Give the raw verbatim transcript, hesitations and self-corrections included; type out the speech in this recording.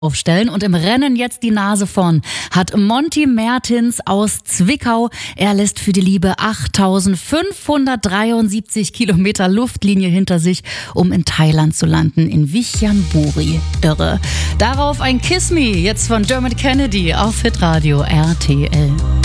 aufstellen und im Rennen jetzt die Nase vorn hat Monty Mertens aus Zwickau. Er lässt für die Liebe achttausendfünfhundertdreiundsiebzig Kilometer Luftlinie hinter sich, um in Thailand zu landen, in Vichyanburi. Irre. Darauf ein Kiss Me, jetzt von Dermot Kennedy auf Hitradio R T L.